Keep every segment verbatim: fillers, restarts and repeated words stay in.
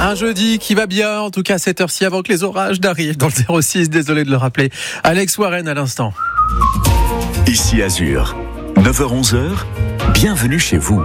Un jeudi qui va bien, en tout cas à cette heure-ci, avant que les orages n'arrivent dans le zéro six, désolé de le rappeler. Alex Warren à l'instant. Ici Azur, neuf heures onze, bienvenue chez vous.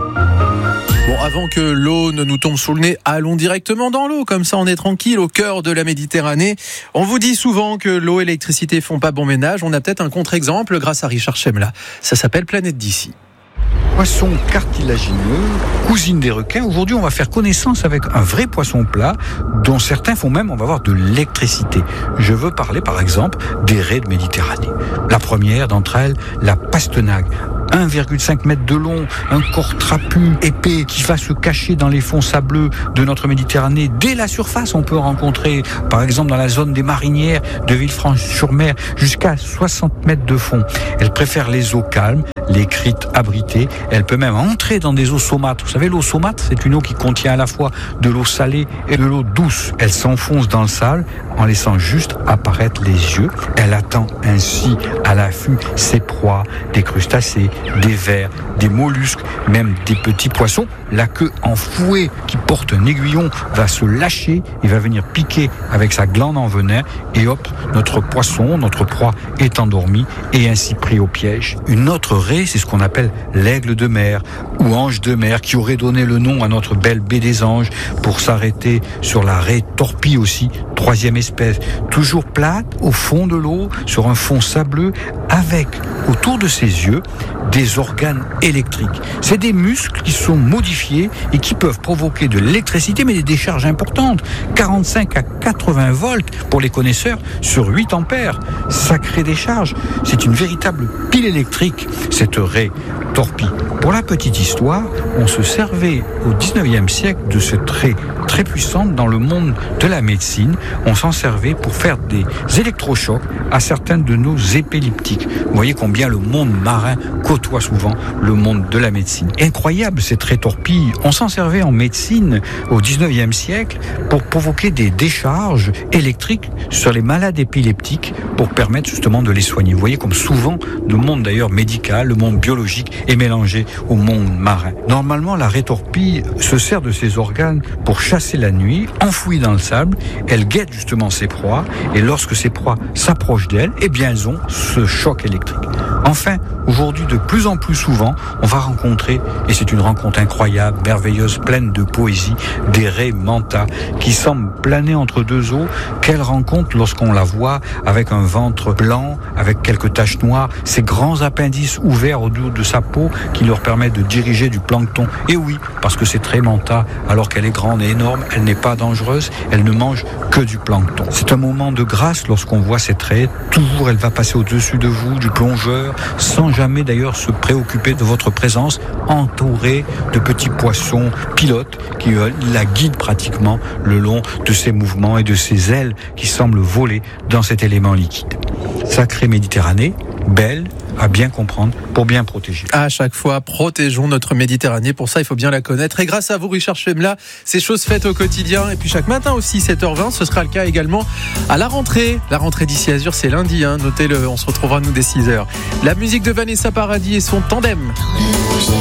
Bon, avant que l'eau ne nous tombe sous le nez, allons directement dans l'eau, comme ça on est tranquille, au cœur de la Méditerranée. On vous dit souvent que l'eau et l'électricité font pas bon ménage, on a peut-être un contre-exemple grâce à Richard Chemla. Ça s'appelle Planète d'ici. Poisson cartilagineux, cousine des requins. Aujourd'hui, on va faire connaissance avec un vrai poisson plat, dont certains font même, on va voir, de l'électricité. Je veux parler, par exemple, des raies de Méditerranée. La première d'entre elles, la pastenague. un virgule cinq mètres de long, un corps trapu, épais, qui va se cacher dans les fonds sableux de notre Méditerranée. Dès la surface, on peut rencontrer, par exemple, dans la zone des Marinières de Villefranche-sur-Mer, jusqu'à soixante mètres de fond. Elle préfère les eaux calmes, les crites abritées. Elle peut même entrer dans des eaux saumâtres. Vous savez, l'eau saumâtre, c'est une eau qui contient à la fois de l'eau salée et de l'eau douce. Elle s'enfonce dans le sable en laissant juste apparaître les yeux. Elle attend ainsi à l'affût ses proies, des crustacés, des vers, des mollusques, même des petits poissons. La queue enfouée qui porte un aiguillon va se lâcher et va venir piquer avec sa glande en venin. Et hop, notre poisson, notre proie est endormi et ainsi pris au piège. Une autre raie, c'est ce qu'on appelle l'aigle de mer ou ange de mer, qui aurait donné le nom à notre belle baie des Anges, pour s'arrêter sur la raie torpille aussi, troisième espèce, toujours plate au fond de l'eau, sur un fond sableux, avec autour de ses yeux des organes électriques. C'est des muscles qui sont modifiés et qui peuvent provoquer de l'électricité, mais des décharges importantes, quarante-cinq à quatre-vingts volts pour les connaisseurs sur huit ampères. Sacrée décharge, c'est une véritable pile électrique, cette raie torpille. Pour la petite histoire, on se servait au dix-neuvième siècle de cette raie très puissante dans le monde de la médecine. On s'en servait pour faire des électrochocs à certains de nos épileptiques. Vous voyez combien le monde marin côtoie souvent le monde de la médecine. Incroyable cette raie torpille. On s'en servait en médecine au dix-neuvième siècle pour provoquer des décharges électriques sur les malades épileptiques pour permettre justement de les soigner. Vous voyez comme souvent le monde d'ailleurs médical, le monde biologique est mélangé au monde marin. Normalement, la raie torpille se sert de ses organes pour chasser la nuit, enfouie dans le sable. Elle guette justement ses proies et lorsque ses proies s'approchent d'elle, eh bien elles ont ce choc électrique. Enfin, aujourd'hui, de plus en plus souvent, on va rencontrer, et c'est une rencontre incroyable, merveilleuse, pleine de poésie, des raies manta qui semblent planer entre deux eaux, qu'elle rencontre lorsqu'on la voit avec un ventre blanc, avec quelques taches noires, ces grands appendices ouverts au-dessus de sa peau qui leur permettent de diriger du plancton. Et oui, parce que cette raie manta, alors qu'elle est grande et énorme, elle n'est pas dangereuse, elle ne mange que du plancton. C'est un moment de grâce lorsqu'on voit cette raie. Toujours, elle va passer au-dessus de vous, du plongeur, sans jamais d'ailleurs se préoccuper de votre présence, entourée de petits poissons pilotes qui euh, la guident pratiquement le long de ses mouvements et de ses ailes qui semblent voler dans cet élément liquide. Sacrée Méditerranée, belle, à bien comprendre, pour bien protéger. À chaque fois, protégeons notre Méditerranée. Pour ça, il faut bien la connaître. Et grâce à vous, Richard Chemla, c'est chose faite au quotidien. Et puis chaque matin aussi, sept heures vingt, ce sera le cas également à la rentrée. La rentrée d'ici Azur, c'est lundi, hein. Notez-le, on se retrouvera nous dès six heures. La musique de Vanessa Paradis et son tandem.